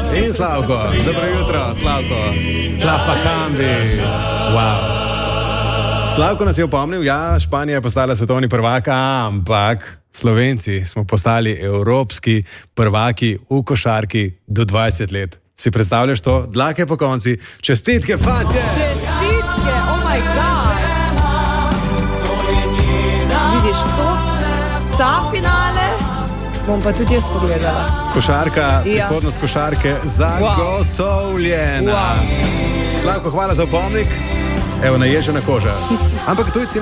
In Slavko, dobro jutro, Slavko. Klapa kambi. Wow. Slavko nas je opomnil, ja, Španija je postala svetovni prvak, ampak Slovenci smo postali evropski prvaki v košarki do 20 let. Si predstavljaš to? Dlake po konci. Čestitke, fantje! Čestitke, oh my god! Vidiš to? Ta finale bom pa tudi jaz pogledala. Košarka, prihodnost košarke zagotovljena. Wow. Slavko, hvala za opomnik. Evo, naježena koža. Ampak tujci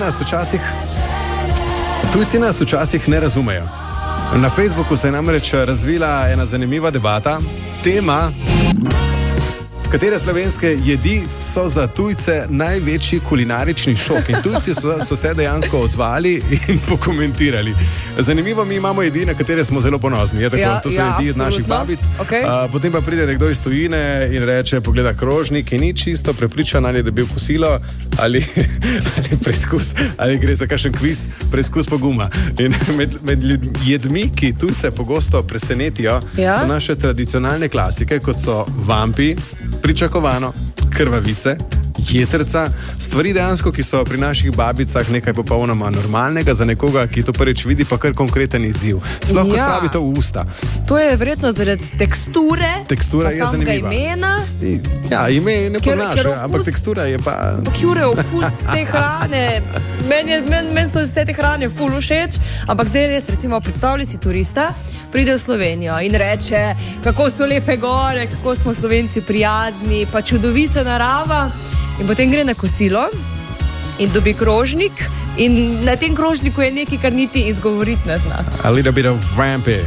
nas včasih ne razumejo. Na Facebooku se je namreč razvila ena zanimiva debata. Tema, katere slovenske jedi so za tujce največji kulinarični šok. In tujci so se dejansko odzvali in pokomentirali. Zanimivo, mi imamo jedi, na katere smo zelo ponosni. Je tako? Ja, to so jedi od naših babic. Okay. Potem pa pride nekdo iz tujine in reče, pogleda krožnik in ni čisto prepričan, ali je dobil kosilo, ali preizkus, ali gre za kakšen kviz, preizkus poguma. In med jedmi, ki tujce pogosto presenetijo, so naše tradicionalne klasike, kot so vampi, pričakovano, krvavice, jetrca, stvari dejansko, ki so pri naših babicah nekaj popolnoma normalnega, za nekoga, ki to prvič vidi, pa kar konkreten izziv. Sploh, ko spravi to v usta. To je verjetno zaradi teksture. Tekstura je zanimiva. Imena. Ja, ime ne poznaš, ampak tekstura je pa... Kjure okus te hrane. Meni so vse te hrane ful všeč, ampak zdaj res, recimo, predstavljaj si turista, pride v Slovenijo in reče, kako so lepe gore, kako smo Slovenci prijazni, pa čudovita narava. In potem gre na kosilo in dobi krožnik in na tem krožniku je nekaj, kar niti izgovoriti ne zna. A little bit of vampi.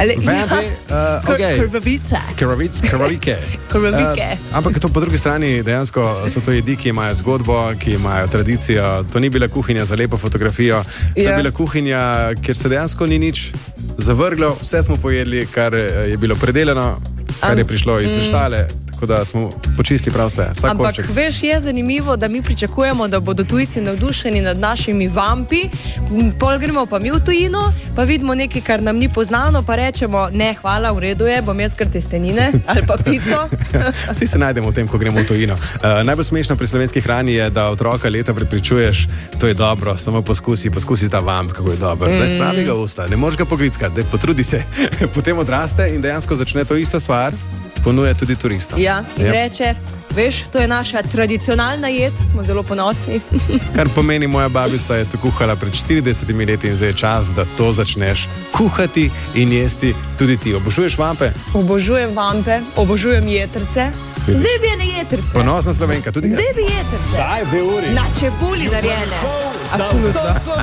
Krvavike. Ampak to po drugi strani dejansko so to jedi, ki imajo zgodbo, ki imajo tradicijo. To ni bila kuhinja za lepo fotografijo. To je bila kuhinja, kjer se dejansko ni nič zavrglo. Vse smo pojedli, kar je bilo predelano, kar je prišlo iz štale. Tako da smo počistili prav vse. Ampak veš, je zanimivo, da mi pričakujemo, da bodo tujci navdušeni nad našimi vampi, pol gremo pa mi v tujino, pa vidimo nekaj, kar nam ni poznano, pa rečemo, ne, hvala, v redu je, bom jaz kar testenine ali pa pico. Vsi se najdemo v tem, ko gremo v tujino. Najbolj smešno pri slovenski hrani je, da otroka leta prepričuješ, to je dobro, samo poskusi ta vamp, kako je dobro. Brez pravega usta, ne moreš ga pogrickati, potrudi se. Potem odraste in dejansko začne to isto stvar ponuja tudi turistom. Ja, in reče, veš, to je naša tradicionalna jed, smo zelo ponosni. Kar pomeni, moja babica je to kuhala pred 40 leti in zdaj je čas, da to začneš kuhati in jesti tudi ti. Obožuješ vampe? Obožujem vampe, obožujem jetrce. Vidiš? Zdaj bi ene jetrce. Ponosna Slovenka, tudi jaz. Zdaj bi jetrce. Zdaj bi uri. Na čebuli narejene. Absolutno.